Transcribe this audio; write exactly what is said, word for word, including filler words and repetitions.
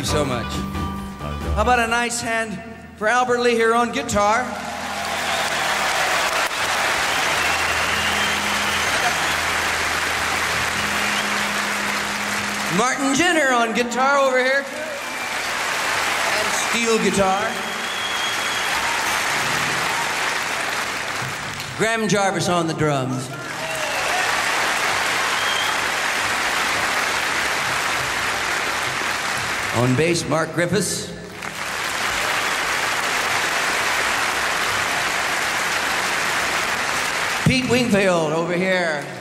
so much. How about a nice hand for Albert Lee here on guitar? Martin Jenner on guitar over here, and steel guitar. Graham Jarvis on the drums. On bass, Mark Griffiths. Pete Wingfield over here.